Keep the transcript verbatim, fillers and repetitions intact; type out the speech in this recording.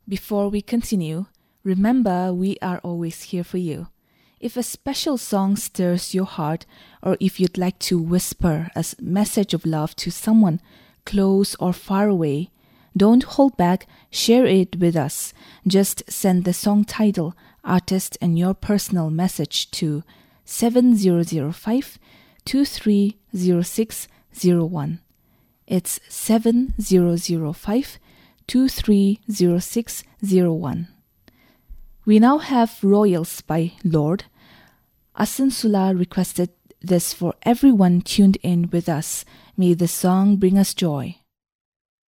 Before we continue, remember we are always here for you. If a special song stirs your heart, or if you'd like to whisper a message of love to someone close or far away, don't hold back, share it with us. Just send the song title, artist, and your personal message to seven zero zero five, two three zero six zero one. It's seven zero zero five, two three zero six zero one. We now have Royals by Lorde. Asunsula requested this for everyone tuned in with us. May the song bring us joy.